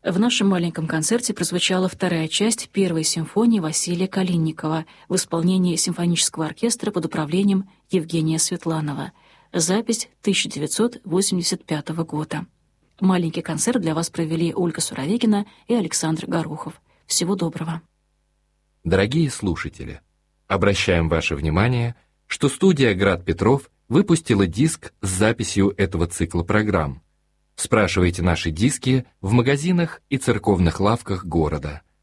В нашем маленьком концерте прозвучала вторая часть первой симфонии Василия Калинникова в исполнении симфонического оркестра под управлением Евгения Светланова. Запись 1985 года. Маленький концерт для вас провели Ольга Суровикина и Александр Горохов. Всего доброго. Дорогие слушатели, обращаем ваше внимание, что студия «Град Петров» выпустила диск с записью этого цикла программ. Спрашивайте наши диски в магазинах и церковных лавках города.